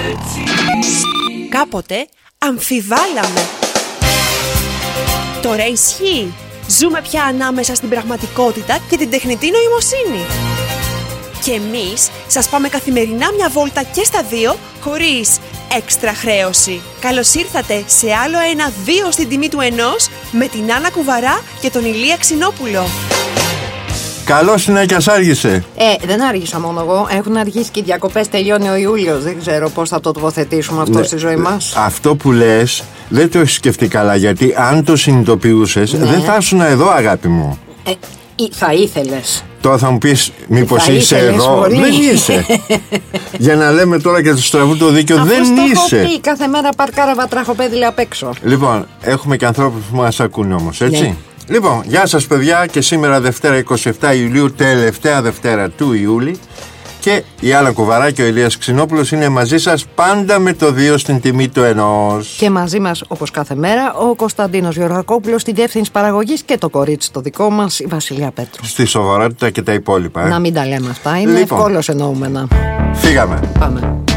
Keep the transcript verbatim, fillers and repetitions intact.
Κάποτε αμφιβάλαμε. Τώρα ισχύει. Ζούμε πια ανάμεσα στην πραγματικότητα και την τεχνητή νοημοσύνη. Και εμείς σας πάμε καθημερινά μια βόλτα και στα δύο, χωρίς έξτρα χρέωση. Καλώς ήρθατε σε άλλο ένα δύο στην τιμή του ενός, με την Άννα Κουβαρά και τον Ηλία Ξινόπουλο. Καλώς είναι και ας άργησε. Ε, δεν άργησα μόνο εγώ. Έχουν αργήσει και οι διακοπές, τελειώνει ο Ιούλιος. Δεν ξέρω πώς θα το τοποθετήσουμε αυτό, ναι, στη ζωή μας. Αυτό που λες δεν το έχεις σκεφτεί καλά, γιατί αν το συνειδητοποιούσες, ναι, δεν θα ήσουν εδώ, αγάπη μου. Ε, θα ήθελες. Τώρα θα μου πεις, μήπως θα είσαι εδώ. Πολύ. Δεν είσαι. Για να λέμε τώρα και του στραβού το δίκιο, αφού δεν στο είσαι. Έχω πει, κάθε μέρα παρκάρα βατραχοπέδιλα απ' έξω. Λοιπόν, έχουμε και ανθρώπους που μας ακούνε όμως, έτσι. Ναι. Λοιπόν, γεια σας παιδιά, και σήμερα Δευτέρα είκοσι επτά Ιουλίου, τελευταία Δευτέρα του Ιούλη, και η Άννα Κουβαρά και ο Ηλίας Ξινόπουλος είναι μαζί σας πάντα με το δύο στην τιμή του ενός. Και μαζί μας, όπως κάθε μέρα, ο Κωνσταντίνος Γεωργακόπουλος στη διεύθυνση παραγωγής και το κορίτσι το δικό μας, η Βασιλεία Πέτρου. Στη σοβαρότητα και τα υπόλοιπα. Ε. Να μην τα λέμε αυτά, είναι λοιπόν, ευκόλως εννοούμενα. Φύγαμε. Πάμε.